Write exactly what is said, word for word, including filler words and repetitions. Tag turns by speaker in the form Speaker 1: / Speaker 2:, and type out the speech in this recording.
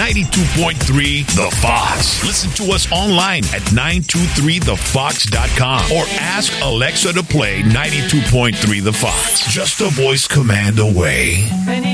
Speaker 1: ninety-two point three The Fox. Listen to us online at nine two three the fox dot com or ask Alexa to play ninety-two point three The Fox. Just a voice command away.